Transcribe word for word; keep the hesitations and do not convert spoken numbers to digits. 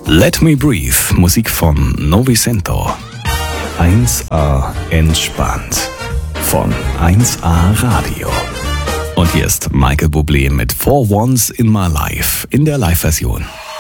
Let Me Breathe, Musik von Novicento. eins A entspannt von eins A Radio. Und hier ist Michael Bublé mit For Once in My Life in der Live-Version.